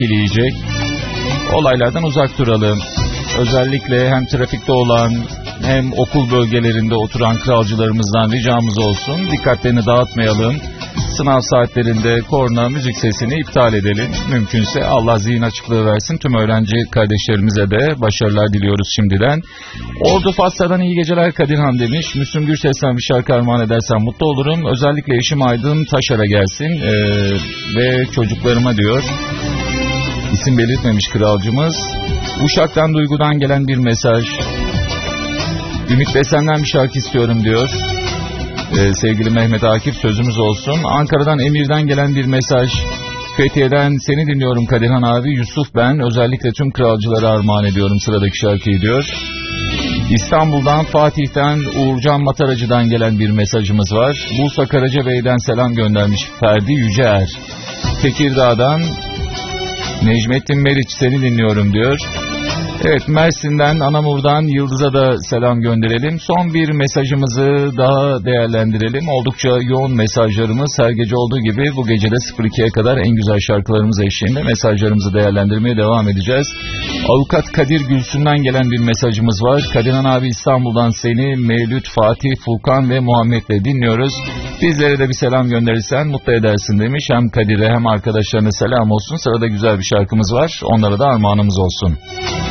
etkileyecek olaylardan uzak duralım. Özellikle hem trafikte olan hem okul bölgelerinde oturan kralcılarımızdan ricamız olsun. Dikkatlerini dağıtmayalım. Sınav saatlerinde korna müzik sesini iptal edelim. Mümkünse Allah zihin açıklığı versin. Tüm öğrenci kardeşlerimize de başarılar diliyoruz şimdiden. Ordu Fatsa'dan iyi geceler Kadirhan demiş. Müslüm Gürses'ten bir şarkı armağan edersen mutlu olurum. Özellikle eşim Aydın Taşar'a gelsin ve çocuklarıma diyor. İsim belirtmemiş kralcımız. Uşak'tan Duygu'dan gelen bir mesaj. Ümit Besen'den bir şarkı istiyorum diyor. Sevgili Mehmet Akif sözümüz olsun. Ankara'dan Emir'den gelen bir mesaj. Fethiye'den seni dinliyorum Kadirhan abi. Yusuf ben. Özellikle tüm kralcılara armağan ediyorum sıradaki şarkıyı diyor. İstanbul'dan Fatih'ten Uğurcan Mataracı'dan gelen bir mesajımız var. Bursa Karacabey'den selam göndermiş Ferdi Yüceer. Tekirdağ'dan Necmettin Meriç seni dinliyorum diyor. Evet, Mersin'den Anamur'dan Yıldız'a da selam gönderelim. Son bir mesajımızı daha değerlendirelim. Oldukça yoğun mesajlarımız her gece olduğu gibi bu gecede 02'ye kadar en güzel şarkılarımız eşliğinde mesajlarımızı değerlendirmeye devam edeceğiz. Avukat Kadir Gülsün'den gelen bir mesajımız var. Kadirhan abi İstanbul'dan seni Mevlüt, Fatih, Furkan ve Muhammed'le dinliyoruz. Bizlere de bir selam gönderirsen mutlu edersin demiş. Hem Kadir'e hem arkadaşlarına selam olsun. Sırada güzel bir şarkımız var. Onlara da armağanımız olsun.